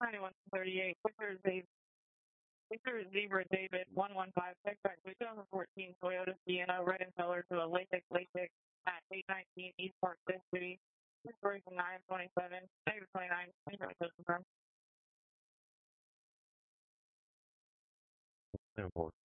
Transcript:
9138. Victor Zebra David 115. Check back 2014 Toyota Sienna, red and color to a Latex at 819 East Park, Fifth City. Expiration 927. Negative 29. Thank you for confirm.